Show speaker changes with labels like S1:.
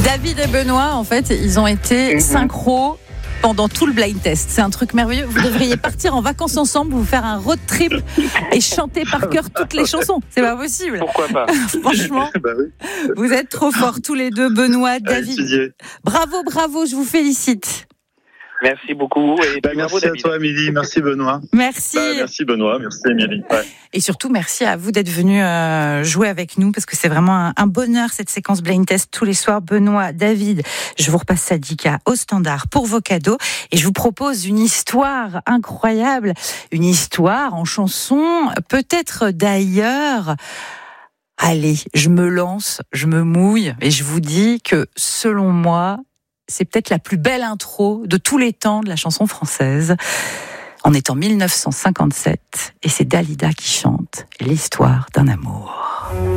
S1: David et Benoît, en fait, ils ont été synchro pendant tout le blind test. C'est un truc merveilleux. Vous devriez partir en vacances ensemble, vous faire un road trip et chanter par cœur toutes les chansons. C'est pas possible.
S2: Pourquoi pas?
S1: Franchement,
S3: Bah oui.
S1: vous êtes trop forts tous les deux, Benoît, David. Bravo, bravo, je vous félicite.
S2: Merci beaucoup. Et puis, bravo,
S3: merci à
S2: David.
S3: toi, Émilie. Merci, Benoît.
S1: Merci.
S3: Merci, Benoît. Merci, Émilie. Ouais.
S1: Et surtout, merci à vous d'être venus jouer avec nous, parce que c'est vraiment un bonheur, cette séquence blind test tous les soirs. Benoît, David, je vous repasse Sadika au standard pour vos cadeaux. Et je vous propose une histoire incroyable, une histoire en chanson, peut-être d'ailleurs. Allez, je me lance, je me mouille, et je vous dis que, selon moi, c'est peut-être la plus belle intro de tous les temps de la chanson française. On est en 1957 et c'est Dalida qui chante l'histoire d'un amour.